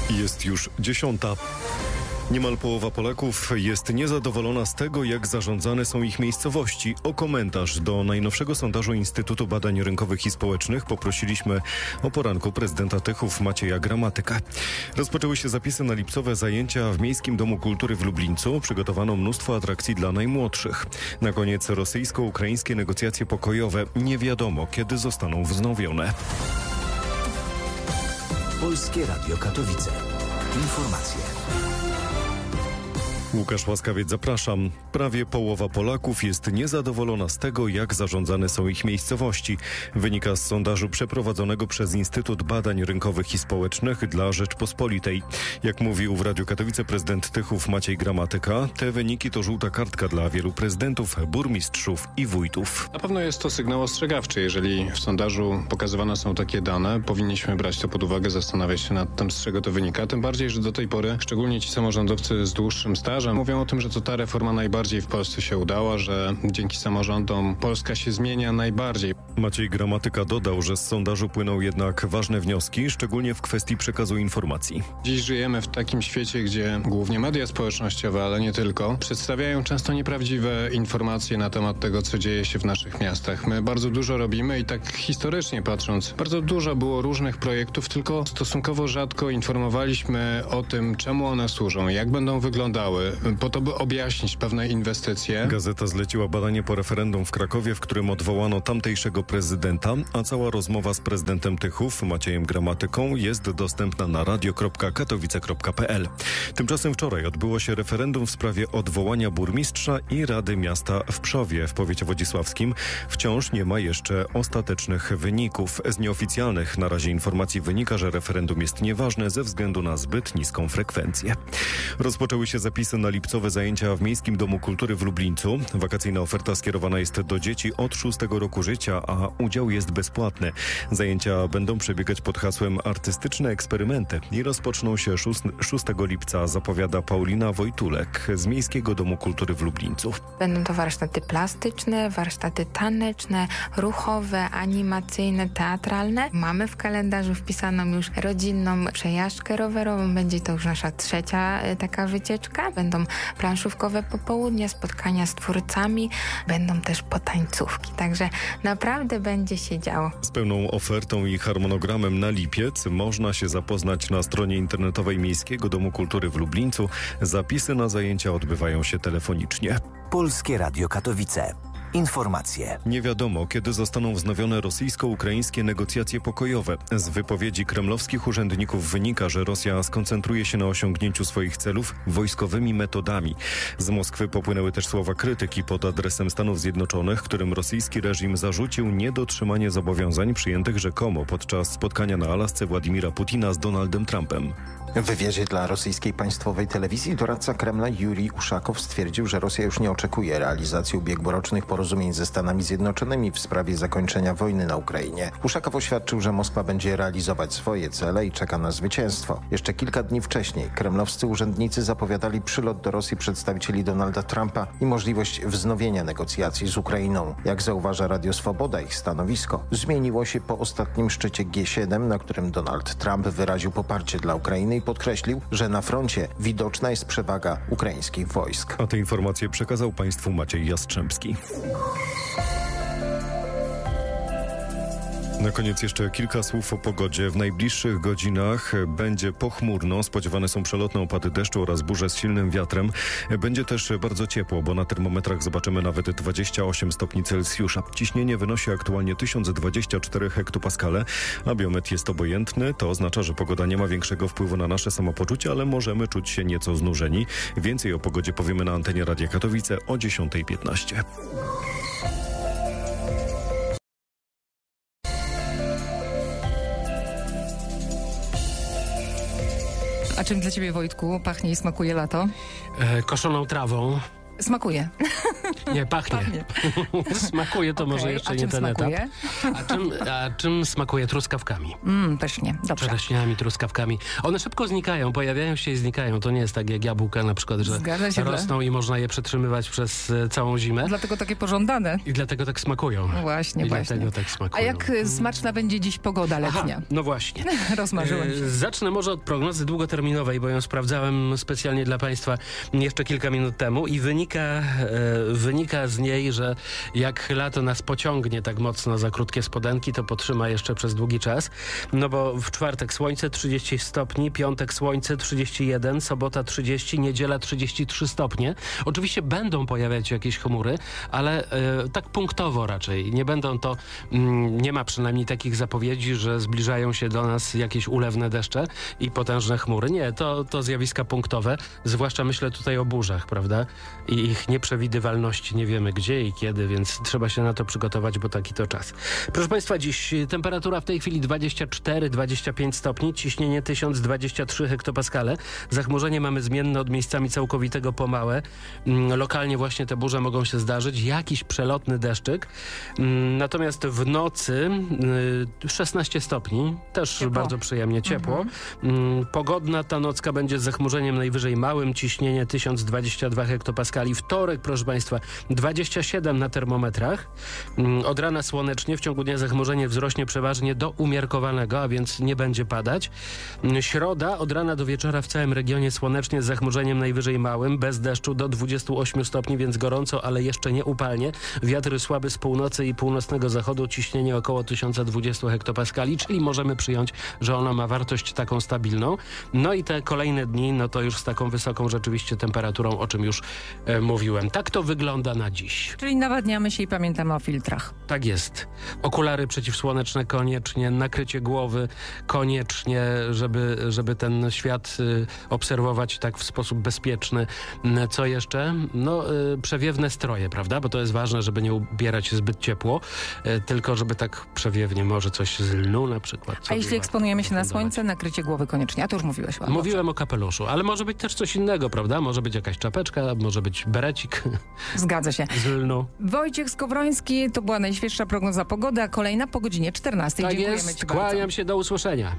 Jest już 10. Niemal połowa Polaków jest niezadowolona z tego, jak zarządzane są ich miejscowości. O komentarz do najnowszego sondażu Instytutu Badań Rynkowych i Społecznych poprosiliśmy o poranku prezydenta Tychów Macieja Gramatyka. Rozpoczęły się zapisy na lipcowe zajęcia w Miejskim Domu Kultury w Lublińcu. Przygotowano mnóstwo atrakcji dla najmłodszych. Na koniec rosyjsko-ukraińskie negocjacje pokojowe. Nie wiadomo, kiedy zostaną wznowione. Polskie Radio Katowice. Informacje. Łukasz Łaskawiec, zapraszam. Prawie połowa Polaków jest niezadowolona z tego, jak zarządzane są ich miejscowości. Wynika z sondażu przeprowadzonego przez Instytut Badań Rynkowych i Społecznych dla Rzeczpospolitej. Jak mówił w Radiu Katowice prezydent Tychów Maciej Gramatyka, te wyniki to żółta kartka dla wielu prezydentów, burmistrzów i wójtów. Na pewno jest to sygnał ostrzegawczy. Jeżeli w sondażu pokazywane są takie dane, powinniśmy brać to pod uwagę, zastanawiać się nad tym, z czego to wynika. Tym bardziej, że do tej pory, szczególnie ci samorządowcy z dłuższym stażem, mówią o tym, że to ta reforma najbardziej w Polsce się udała, że dzięki samorządom Polska się zmienia najbardziej. Maciej Gramatyka dodał, że z sondażu płyną jednak ważne wnioski, szczególnie w kwestii przekazu informacji. Dziś żyjemy w takim świecie, gdzie głównie media społecznościowe, ale nie tylko, przedstawiają często nieprawdziwe informacje na temat tego, co dzieje się w naszych miastach. My bardzo dużo robimy i tak historycznie patrząc, bardzo dużo było różnych projektów, tylko stosunkowo rzadko informowaliśmy o tym, czemu one służą, jak będą wyglądały, po to, by objaśnić pewne inwestycje. Gazeta zleciła badanie po referendum w Krakowie, w którym odwołano tamtejszego prezydenta, a cała rozmowa z prezydentem Tychów, Maciejem Gramatyką, jest dostępna na radio.katowice.pl. Tymczasem wczoraj odbyło się referendum w sprawie odwołania burmistrza i Rady Miasta w Pszowie w powiecie wodzisławskim. Wciąż nie ma jeszcze ostatecznych wyników. Z nieoficjalnych na razie informacji wynika, że referendum jest nieważne ze względu na zbyt niską frekwencję. Rozpoczęły się zapisy na lipcowe zajęcia w Miejskim Domu Kultury w Lublińcu. Wakacyjna oferta skierowana jest do dzieci od 6 roku życia, a udział jest bezpłatny. Zajęcia będą przebiegać pod hasłem Artystyczne eksperymenty i rozpoczną się 6 lipca, zapowiada Paulina Wojtulek z Miejskiego Domu Kultury w Lublińcu. Będą to warsztaty plastyczne, warsztaty taneczne, ruchowe, animacyjne, teatralne. Mamy w kalendarzu wpisaną już rodzinną przejażdżkę rowerową. Będzie to już nasza trzecia taka wycieczka. Będą planszówkowe popołudnia, spotkania z twórcami, będą też potańcówki. Także naprawdę będzie się działo. Z pełną ofertą i harmonogramem na lipiec można się zapoznać na stronie internetowej Miejskiego Domu Kultury w Lublińcu. Zapisy na zajęcia odbywają się telefonicznie. Polskie Radio Katowice. Informacje. Nie wiadomo, kiedy zostaną wznowione rosyjsko-ukraińskie negocjacje pokojowe. Z wypowiedzi kremlowskich urzędników wynika, że Rosja skoncentruje się na osiągnięciu swoich celów wojskowymi metodami. Z Moskwy popłynęły też słowa krytyki pod adresem Stanów Zjednoczonych, którym rosyjski reżim zarzucił niedotrzymanie zobowiązań przyjętych rzekomo podczas spotkania na Alasce Władimira Putina z Donaldem Trumpem. W wywiadzie dla rosyjskiej państwowej telewizji doradca Kremla Jurij Uszakow stwierdził, że Rosja już nie oczekuje realizacji ubiegłorocznych porozumień ze Stanami Zjednoczonymi w sprawie zakończenia wojny na Ukrainie. Uszakow oświadczył, że Moskwa będzie realizować swoje cele i czeka na zwycięstwo. Jeszcze kilka dni wcześniej kremlowscy urzędnicy zapowiadali przylot do Rosji przedstawicieli Donalda Trumpa i możliwość wznowienia negocjacji z Ukrainą. Jak zauważa Radio Swoboda, ich stanowisko zmieniło się po ostatnim szczycie G7, na którym Donald Trump wyraził poparcie dla Ukrainy i podkreślił, że na froncie widoczna jest przewaga ukraińskich wojsk. A te informacje przekazał Państwu Maciej Jastrzębski. Na koniec jeszcze kilka słów o pogodzie. W najbliższych godzinach będzie pochmurno. Spodziewane są przelotne opady deszczu oraz burze z silnym wiatrem. Będzie też bardzo ciepło, bo na termometrach zobaczymy nawet 28 stopni Celsjusza. Ciśnienie wynosi aktualnie 1024 hektopaskale, a biometr jest obojętny. To oznacza, że pogoda nie ma większego wpływu na nasze samopoczucie, ale możemy czuć się nieco znużeni. Więcej o pogodzie powiemy na antenie Radia Katowice o 10:15. A czym dla ciebie, Wojtku, pachnie i smakuje lato? Koszoną trawą. Smakuje. Nie, pachnie. Smakuje to może jeszcze nie ten etap. A czym smakuje? Truskawkami. Pysznie, dobrze. Czereśniami, truskawkami. One szybko znikają, pojawiają się i znikają. To nie jest tak jak jabłka na przykład, że rosną i można je przetrzymywać przez całą zimę. Dlatego takie pożądane. I dlatego tak smakują. Właśnie. Dlatego tak smakują. A jak smaczna będzie dziś pogoda letnia? No właśnie. Rozmarzyłem się. Zacznę może od prognozy długoterminowej, bo ją sprawdzałem specjalnie dla Państwa jeszcze kilka minut temu i wynika z niej, że jak lato nas pociągnie tak mocno za krótkie spodenki, to potrzyma jeszcze przez długi czas. No bo w czwartek słońce 30 stopni, piątek słońce 31, sobota 30, niedziela 33 stopnie. Oczywiście będą pojawiać się jakieś chmury, ale tak punktowo raczej. Nie będą to, nie ma przynajmniej takich zapowiedzi, że zbliżają się do nas jakieś ulewne deszcze i potężne chmury. Nie, to zjawiska punktowe, zwłaszcza myślę tutaj o burzach, prawda? I ich nieprzewidywalności. Nie wiemy gdzie i kiedy, więc trzeba się na to przygotować, bo taki to czas. Proszę Państwa, dziś temperatura w tej chwili 24-25 stopni, ciśnienie 1023 hektopaskale. Zachmurzenie mamy zmienne od miejscami całkowitego po małe. Lokalnie właśnie te burze mogą się zdarzyć. Jakiś przelotny deszczyk. Natomiast w nocy 16 stopni. Też ciepło. Bardzo przyjemnie ciepło. Pogodna ta nocka będzie z zachmurzeniem najwyżej małym. Ciśnienie 1022 hektopaskali. Wtorek, proszę Państwa, 27 na termometrach. Od rana słonecznie. W ciągu dnia zachmurzenie wzrośnie przeważnie do umiarkowanego, a więc nie będzie padać. Środa od rana do wieczora w całym regionie słonecznie z zachmurzeniem najwyżej małym, bez deszczu do 28 stopni, więc gorąco, ale jeszcze nie upalnie. Wiatry słaby z północy i północnego zachodu, ciśnienie około 1020 hektopaskali, czyli możemy przyjąć, że ona ma wartość taką stabilną. No i te kolejne dni, no to już z taką wysoką rzeczywiście temperaturą, o czym już mówiłem. Tak to wygląda na dziś. Czyli nawadniamy się i pamiętamy o filtrach. Tak jest. Okulary przeciwsłoneczne koniecznie, nakrycie głowy koniecznie, żeby ten świat obserwować tak w sposób bezpieczny. Co jeszcze? No, przewiewne stroje, prawda? Bo to jest ważne, żeby nie ubierać się zbyt ciepło, tylko żeby tak przewiewnie, może coś z lnu na przykład. A jeśli eksponujemy się na słońce, nakrycie głowy koniecznie. A to już mówiłeś. Mówiłem o kapeluszu, ale może być też coś innego, prawda? Może być jakaś czapeczka, może być berecik. Zgadza się. Z lnu. Wojciech Skowroński, to była najświeższa prognoza pogody, a kolejna po godzinie 14. Tak Dziękujemy jest. Ci Kłaniam bardzo. się, do usłyszenia.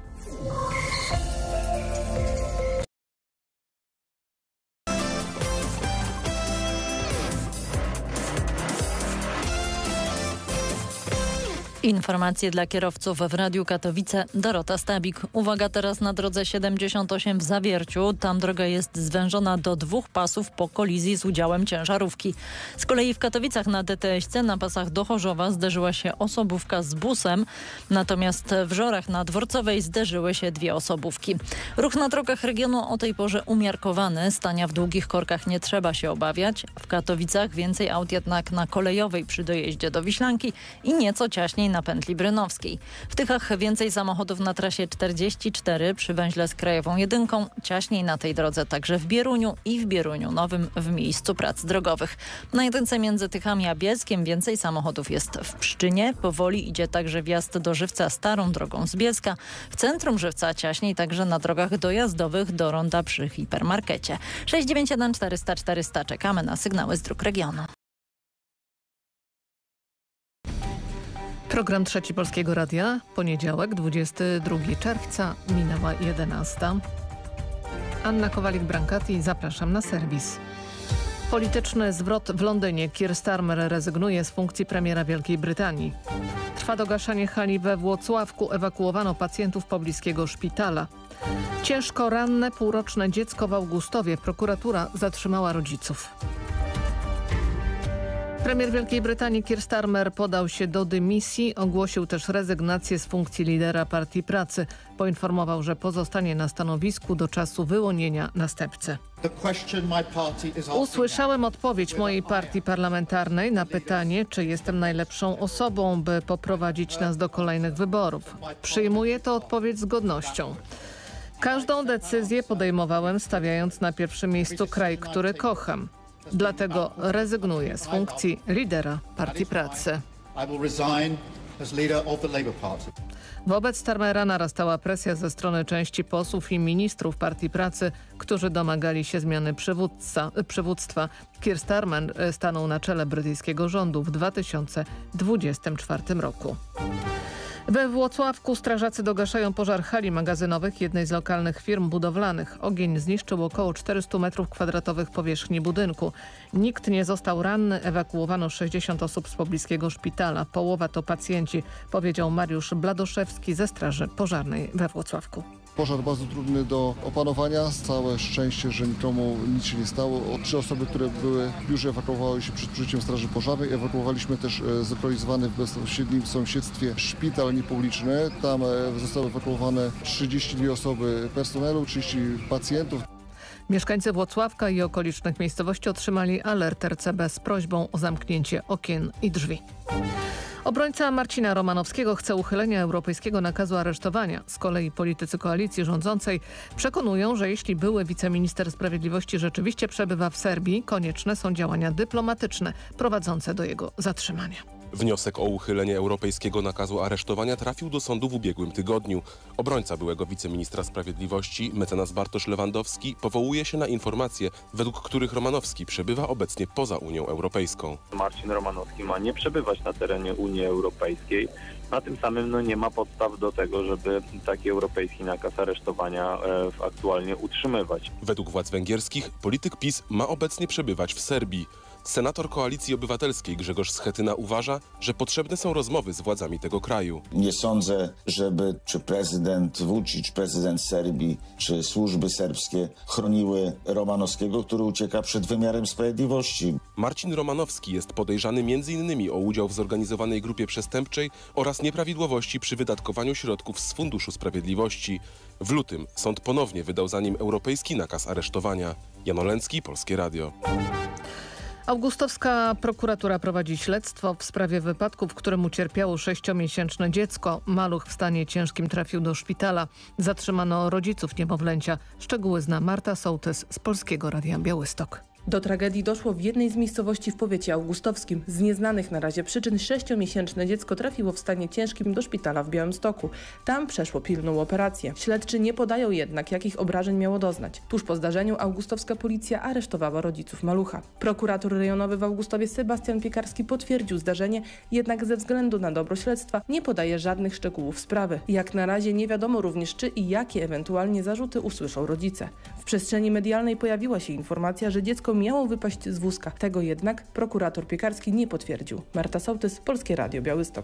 Informacje dla kierowców w Radiu Katowice. Dorota Stabik. Uwaga teraz na drodze 78 w Zawierciu. Tam droga jest zwężona do 2 pasów po kolizji z udziałem ciężarówki. Z kolei w Katowicach na DTS-ce na pasach do Chorzowa zderzyła się osobówka z busem. Natomiast w Żorach na Dworcowej zderzyły się 2 osobówki. Ruch na drogach regionu o tej porze umiarkowany. Stania w długich korkach nie trzeba się obawiać. W Katowicach więcej aut jednak na Kolejowej przy dojeździe do Wiślanki i nieco ciaśniej na pętli brynowskiej. W Tychach więcej samochodów na trasie 44 przy węźle z Krajową 1, ciaśniej na tej drodze także w Bieruniu i w Bieruniu Nowym w miejscu prac drogowych. Na jedynce między Tychami a Bielskiem więcej samochodów jest w Pszczynie. Powoli idzie także wjazd do Żywca starą drogą z Bielska. W centrum Żywca ciaśniej także na drogach dojazdowych do ronda przy hipermarkecie. 691 400 400. Czekamy na sygnały z dróg regionu. Program Trzeci Polskiego Radia, poniedziałek, 22 czerwca, minęła 11. Anna Kowalik-Brankati, zapraszam na serwis. Polityczny zwrot w Londynie. Keir Starmer rezygnuje z funkcji premiera Wielkiej Brytanii. Trwa dogaszanie hali we Włocławku. Ewakuowano pacjentów pobliskiego szpitala. Ciężko ranne półroczne dziecko w Augustowie. Prokuratura zatrzymała rodziców. Premier Wielkiej Brytanii Keir Starmer podał się do dymisji, ogłosił też rezygnację z funkcji lidera Partii Pracy. Poinformował, że pozostanie na stanowisku do czasu wyłonienia następcy. Usłyszałem odpowiedź mojej partii parlamentarnej na pytanie, czy jestem najlepszą osobą, by poprowadzić nas do kolejnych wyborów. Przyjmuję tę odpowiedź z godnością. Każdą decyzję podejmowałem stawiając na pierwszym miejscu kraj, który kocham. Dlatego rezygnuję z funkcji lidera Partii Pracy. Wobec Starmera narastała presja ze strony części posłów i ministrów Partii Pracy, którzy domagali się zmiany przywództwa. Keir Starmer stanął na czele brytyjskiego rządu w 2024 roku. We Włocławku strażacy dogaszają pożar hali magazynowych jednej z lokalnych firm budowlanych. Ogień zniszczył około 400 m2 powierzchni budynku. Nikt nie został ranny, ewakuowano 60 osób z pobliskiego szpitala. Połowa to pacjenci, powiedział Mariusz Bladoszewski ze Straży Pożarnej we Włocławku. Pożar bardzo trudny do opanowania. Całe szczęście, że nikomu nic się nie stało. 3 osoby, które były w biurze, ewakuowały się przed przyjściem Straży Pożarnej. Ewakuowaliśmy też zlokalizowany w bezpośrednim sąsiedztwie szpital niepubliczny. Tam zostały ewakuowane 32 osoby personelu, 30 pacjentów. Mieszkańcy Włocławka i okolicznych miejscowości otrzymali alert RCB z prośbą o zamknięcie okien i drzwi. Obrońca Marcina Romanowskiego chce uchylenia europejskiego nakazu aresztowania. Z kolei politycy koalicji rządzącej przekonują, że jeśli były wiceminister sprawiedliwości rzeczywiście przebywa w Serbii, konieczne są działania dyplomatyczne prowadzące do jego zatrzymania. Wniosek o uchylenie europejskiego nakazu aresztowania trafił do sądu w ubiegłym tygodniu. Obrońca byłego wiceministra sprawiedliwości, mecenas Bartosz Lewandowski, powołuje się na informacje, według których Romanowski przebywa obecnie poza Unią Europejską. Marcin Romanowski ma nie przebywać na terenie Unii Europejskiej, a tym samym nie ma podstaw do tego, żeby taki europejski nakaz aresztowania aktualnie utrzymywać. Według władz węgierskich polityk PiS ma obecnie przebywać w Serbii. Senator Koalicji Obywatelskiej Grzegorz Schetyna uważa, że potrzebne są rozmowy z władzami tego kraju. Nie sądzę, żeby czy prezydent Vučić, prezydent Serbii, czy służby serbskie chroniły Romanowskiego, który ucieka przed wymiarem sprawiedliwości. Marcin Romanowski jest podejrzany m.in. o udział w zorganizowanej grupie przestępczej oraz nieprawidłowości przy wydatkowaniu środków z Funduszu Sprawiedliwości. W lutym sąd ponownie wydał za nim europejski nakaz aresztowania. Jan Oleński, Polskie Radio. Augustowska prokuratura prowadzi śledztwo w sprawie wypadku, w którym ucierpiało 6-miesięczne dziecko. Maluch w stanie ciężkim trafił do szpitala. Zatrzymano rodziców niemowlęcia. Szczegóły zna Marta Sołtys z Polskiego Radia Białystok. Do tragedii doszło w jednej z miejscowości w powiecie augustowskim. Z nieznanych na razie przyczyn 6-miesięczne dziecko trafiło w stanie ciężkim do szpitala w Białymstoku. Tam przeszło pilną operację. Śledczy nie podają jednak, jakich obrażeń miało doznać. Tuż po zdarzeniu augustowska policja aresztowała rodziców malucha. Prokurator rejonowy w Augustowie Sebastian Piekarski potwierdził zdarzenie, jednak ze względu na dobro śledztwa nie podaje żadnych szczegółów sprawy. Jak na razie nie wiadomo również, czy i jakie ewentualnie zarzuty usłyszą rodzice. W przestrzeni medialnej pojawiła się informacja, że dziecko miało wypaść z wózka. Tego jednak prokurator Piekarski nie potwierdził. Marta Sołtys, Polskie Radio Białystok.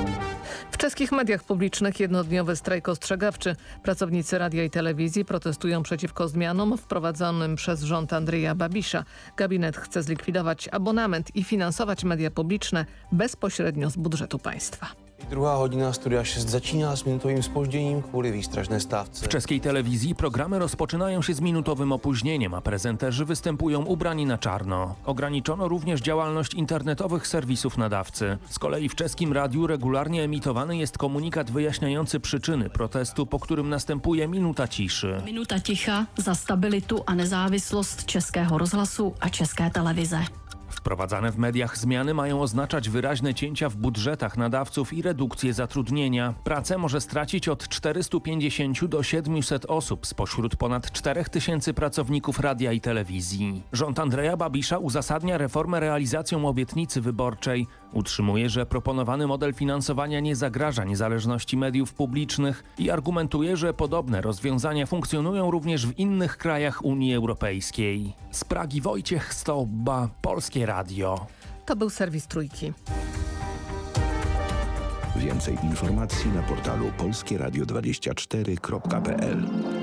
W czeskich mediach publicznych jednodniowy strajk ostrzegawczy. Pracownicy radia i telewizji protestują przeciwko zmianom wprowadzonym przez rząd Andrzeja Babisza. Gabinet chce zlikwidować abonament i finansować media publiczne bezpośrednio z budżetu państwa. Druhá hodina studia 6 začíná s minutovým zpožděním kvůli výstražné stávce. W czeskiej telewizji programy rozpoczynają się z minutowym opóźnieniem, a prezenterzy występują ubrani na czarno. Ograniczono również działalność internetowych serwisów nadawcy. Z kolei w czeskim radiu regularnie emitowany jest komunikat wyjaśniający przyczyny protestu, po którym następuje minuta ciszy. Minuta ticha za stabilitu a nezávislost Českého rozhlasu a České televize. Wprowadzane w mediach zmiany mają oznaczać wyraźne cięcia w budżetach nadawców i redukcję zatrudnienia. Pracę może stracić od 450 do 700 osób spośród ponad 4000 pracowników radia i telewizji. Rząd Andrzeja Babisza uzasadnia reformę realizacją obietnicy wyborczej. Utrzymuje, że proponowany model finansowania nie zagraża niezależności mediów publicznych i argumentuje, że podobne rozwiązania funkcjonują również w innych krajach Unii Europejskiej. Z Pragi Wojciech Stobba, Polskie Radio. To był serwis Trójki. Więcej informacji na portalu polskieradio24.pl.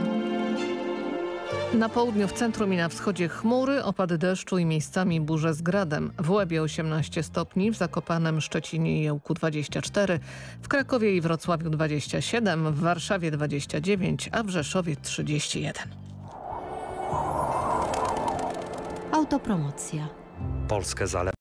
Na południu, w centrum i na wschodzie chmury, opady deszczu i miejscami burze z gradem. W Łebie 18 stopni, w Zakopanem, Szczecinie i Ełku 24, w Krakowie i Wrocławiu 27, w Warszawie 29, a w Rzeszowie 31. Autopromocja. Polskę zalewa